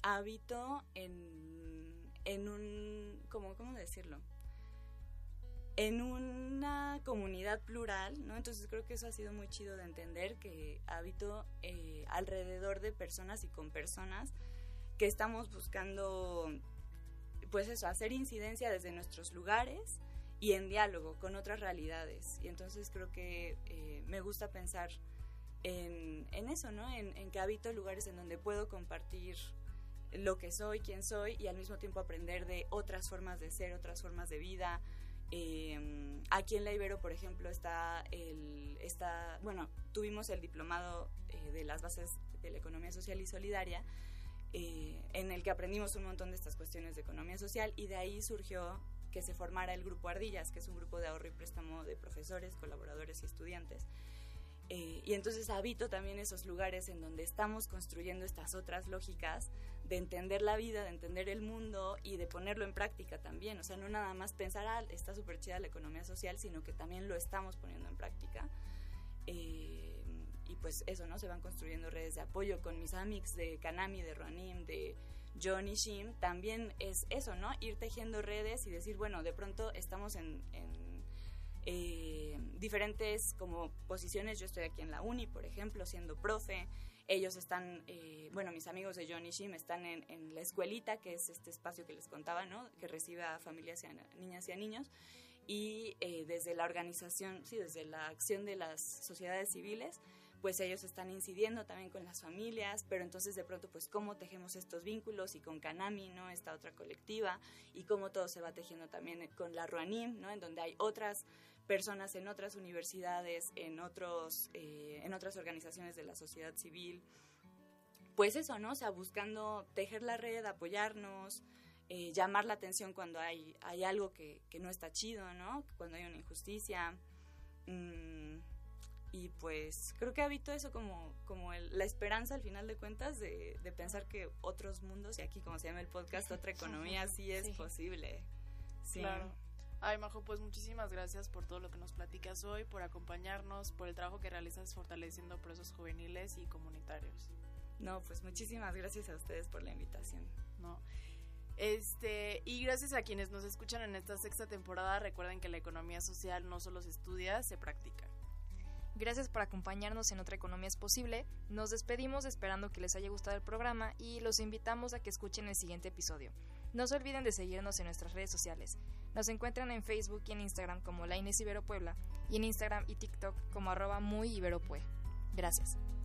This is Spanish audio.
habito en un, ¿cómo decirlo? En una comunidad plural, ¿no? Entonces creo que eso ha sido muy chido de entender, que habito alrededor de personas y con personas que estamos buscando, pues eso, hacer incidencia desde nuestros lugares y en diálogo con otras realidades. Y entonces creo que me gusta pensar en eso, ¿no? En que habito lugares en donde puedo compartir lo que soy, quién soy, y al mismo tiempo aprender de otras formas de ser, otras formas de vida. Aquí en la Ibero, por ejemplo, tuvimos el diplomado de las bases de la economía social y solidaria, en el que aprendimos un montón de estas cuestiones de economía social, y de ahí surgió que se formara el Grupo Ardillas, que es un grupo de ahorro y préstamo de profesores, colaboradores y estudiantes. Y entonces habito también esos lugares en donde estamos construyendo estas otras lógicas de entender la vida, de entender el mundo y de ponerlo en práctica también. O sea, no nada más pensar, está súper chida la economía social, sino que también lo estamos poniendo en práctica. Y pues eso, ¿no? Se van construyendo redes de apoyo con mis amics de Kanami, de Roanim, de John y Shim. También es eso, ¿no? Ir tejiendo redes y decir, bueno, de pronto estamos en diferentes como posiciones. Yo estoy aquí en la uni, por ejemplo, siendo profe. Ellos están, mis amigos de John y Shim están en la escuelita, que es este espacio que les contaba, ¿no? Que recibe a familias, y a niñas y a niños. Y desde la organización, desde la acción de las sociedades civiles, pues ellos están incidiendo también con las familias, pero entonces de pronto pues cómo tejemos estos vínculos, y con Kanami, ¿no? Esta otra colectiva, y cómo todo se va tejiendo también con la Ruanim, ¿no? En donde hay otras personas en otras universidades, en otras organizaciones de la sociedad civil. Pues eso, ¿no? O sea, buscando tejer la red, apoyarnos, llamar la atención cuando hay algo que no está chido, ¿no? Cuando hay una injusticia. Y pues creo que habito eso como la esperanza al final de cuentas de pensar que otros mundos, y aquí como se llama el podcast, otra economía sí es posible. Sí. Claro. Ay, Majo, pues muchísimas gracias por todo lo que nos platicas hoy, por acompañarnos, por el trabajo que realizas fortaleciendo procesos juveniles y comunitarios. No, pues muchísimas gracias a ustedes por la invitación. No. Y gracias a quienes nos escuchan en esta 6ª temporada. Recuerden que la economía social no solo se estudia, se practica. Gracias por acompañarnos en Otra Economía es Posible. Nos despedimos esperando que les haya gustado el programa y los invitamos a que escuchen el siguiente episodio. No se olviden de seguirnos en nuestras redes sociales. Nos encuentran en Facebook y en Instagram como La Inés Ibero Puebla, y en Instagram y TikTok como @muyIberopue. Gracias.